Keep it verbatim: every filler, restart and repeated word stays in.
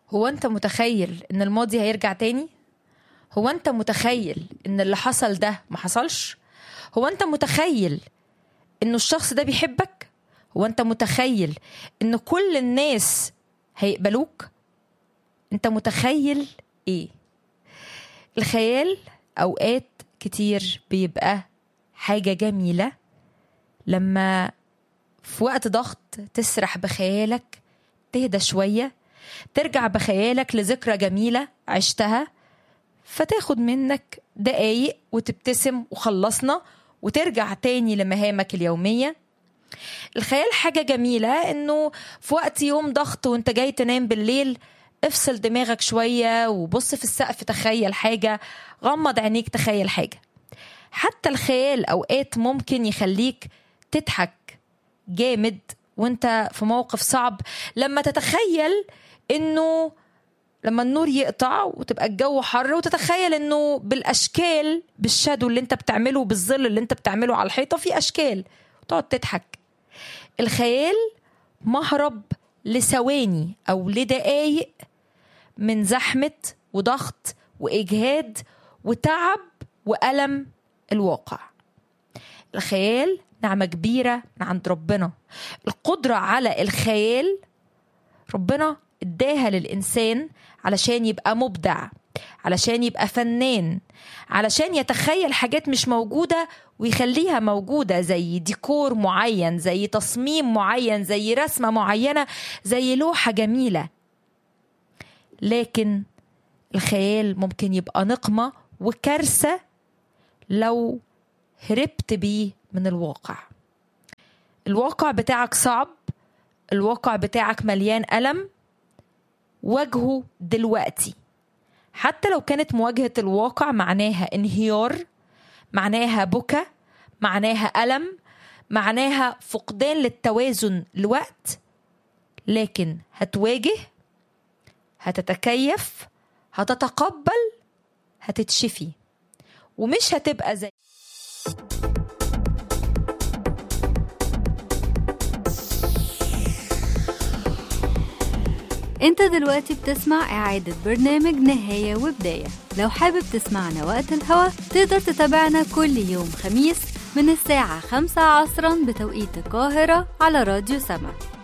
هو انت متخيل ان الماضي هيرجع تاني؟ هو انت متخيل ان اللي حصل ده ما حصلش؟ هو انت متخيل انه الشخص ده بيحبك؟ هو انت متخيل ان كل الناس هيقبلوك؟ انت متخيل ايه؟ الخيال اوقات كتير بيبقى حاجة جميلة لما في وقت ضغط تسرح بخيالك، تهدى شوية، ترجع بخيالك لذكرى جميلة عشتها، فتاخد منك دقايق وتبتسم وخلصنا وترجع تاني لمهامك اليومية. الخيال حاجة جميلة انه في وقت يوم ضغط وانت جاي تنام بالليل، افصل دماغك شوية وبص في السقف، تخيل حاجة، غمض عينيك تخيل حاجة. حتى الخيال اوقات ممكن يخليك تضحك جامد وانت في موقف صعب، لما تتخيل انه لما النور يقطع وتبقى الجو حر، وتتخيل انه بالاشكال، بالشادو اللي انت بتعمله، بالظل اللي انت بتعمله على الحيطة، في اشكال، وتقعد تضحك. الخيال مهرب لثواني او لدقايق من زحمة وضغط واجهاد وتعب وألم الواقع. الخيال نعمة كبيرة من عند ربنا. القدرة على الخيال ربنا اداها للإنسان علشان يبقى مبدع، علشان يبقى فنان، علشان يتخيل حاجات مش موجودة ويخليها موجودة، زي ديكور معين، زي تصميم معين، زي رسمة معينة، زي لوحة جميلة. لكن الخيال ممكن يبقى نقمة وكارثة لو هربت بيه من الواقع. الواقع بتاعك صعب، الواقع بتاعك مليان ألم، واجهه دلوقتي. حتى لو كانت مواجهة الواقع معناها انهيار، معناها بكى، معناها ألم، معناها فقدان للتوازن لوقت، لكن هتواجه، هتتكيف، هتتقبل، هتتشفي، ومش هتبقى زي انت دلوقتي بتسمع اعادة برنامج نهاية وبداية. لو حابب تسمعنا وقت الهوا تقدر تتابعنا كل يوم خميس من الساعة خمسة عصرا بتوقيت القاهرة على راديو سما.